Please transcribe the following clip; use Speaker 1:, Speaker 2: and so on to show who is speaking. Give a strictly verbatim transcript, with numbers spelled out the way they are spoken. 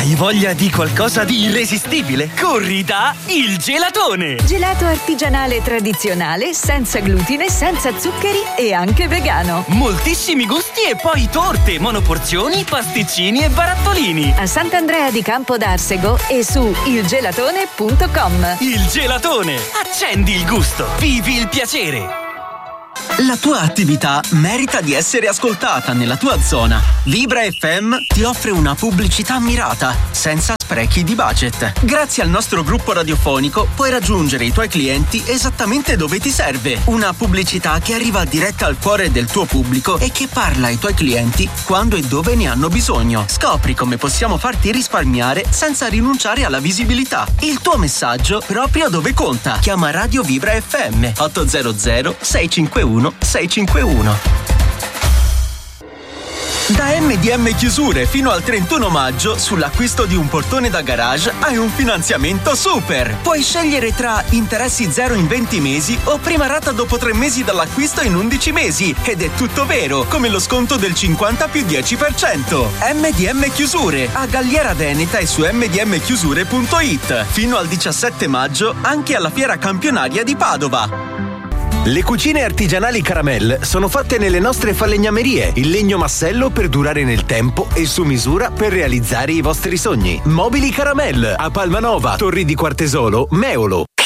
Speaker 1: Hai voglia di qualcosa di irresistibile? Corri da Il Gelatone!
Speaker 2: Gelato artigianale tradizionale, senza glutine, senza zuccheri e anche vegano.
Speaker 1: Moltissimi gusti e poi torte, monoporzioni, pasticcini e barattolini.
Speaker 2: A Sant'Andrea di Campo d'Arsego e su il gelatone punto com.
Speaker 1: Il Gelatone! Accendi il gusto, vivi il piacere!
Speaker 3: La tua attività merita di essere ascoltata nella tua zona. Vibra F M ti offre una pubblicità mirata, senza sprechi di budget. Grazie al nostro gruppo radiofonico puoi raggiungere i tuoi clienti esattamente dove ti serve. Una pubblicità che arriva diretta al cuore del tuo pubblico e che parla ai tuoi clienti quando e dove ne hanno bisogno. Scopri come possiamo farti risparmiare senza rinunciare alla visibilità. Il tuo messaggio proprio dove conta. Chiama Radio Vibra F M otto zero zero sei cinque uno sei cinque uno. Da M D M Chiusure fino al trentuno maggio, sull'acquisto di un portone da garage hai un finanziamento super. Puoi scegliere tra interessi zero in venti mesi o prima rata dopo tre mesi dall'acquisto in undici mesi. Ed è tutto vero, come lo sconto del cinquanta più dieci per cento. M D M Chiusure a Galliera Veneta e su m d m chiusure punto i t. Fino al diciassette maggio anche alla Fiera Campionaria di Padova.
Speaker 4: Le cucine artigianali Caramel sono fatte nelle nostre falegnamerie, in legno massello per durare nel tempo e su misura per realizzare i vostri sogni. Mobili Caramel a Palmanova, Torri di Quartesolo, Meolo.